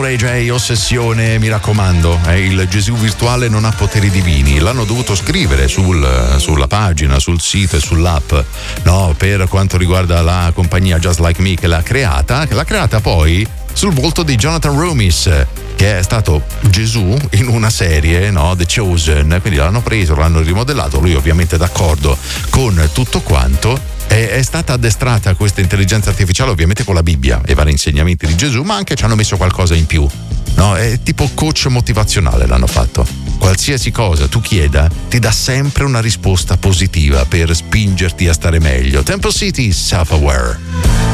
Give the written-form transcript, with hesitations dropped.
Ray J, ossessione, mi raccomando, il Gesù virtuale non ha poteri divini, l'hanno dovuto scrivere sulla pagina, sul sito e sull'app, no, per quanto riguarda la compagnia Just Like Me che l'ha creata poi sul volto di Jonathan Romis, che è stato Gesù in una serie, no, The Chosen, quindi l'hanno preso, l'hanno rimodellato, lui ovviamente d'accordo con tutto quanto. È stata addestrata questa intelligenza artificiale ovviamente con la Bibbia e vari insegnamenti di Gesù, ma anche ci hanno messo qualcosa in più, no? È tipo coach motivazionale, l'hanno fatto. Qualsiasi cosa tu chieda ti dà sempre una risposta positiva per spingerti a stare meglio. Temple City, Self-Aware.